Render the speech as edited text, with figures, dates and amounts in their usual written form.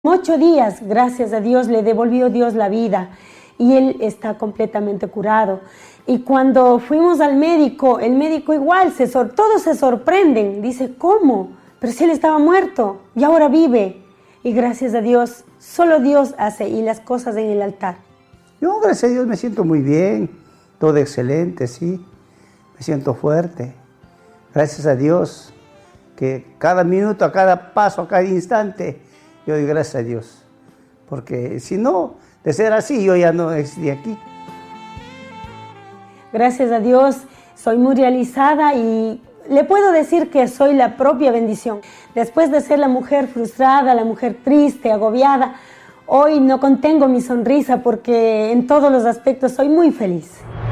8 días, gracias a Dios, le devolvió Dios la vida y él está completamente curado. Y cuando fuimos al médico, el médico igual, todos se sorprenden. Dice, ¿cómo? Pero si él estaba muerto y ahora vive. Y gracias a Dios, solo Dios hace y las cosas en el altar. Yo, gracias a Dios, me siento muy bien, todo excelente, sí. Me siento fuerte. Gracias a Dios, que cada minuto, a cada paso, a cada instante, yo doy gracias a Dios. Porque si no, de ser así, yo ya no estaría aquí. Gracias a Dios, soy muy realizada y le puedo decir que soy la propia bendición. Después de ser la mujer frustrada, la mujer triste, agobiada, hoy no contengo mi sonrisa porque en todos los aspectos soy muy feliz.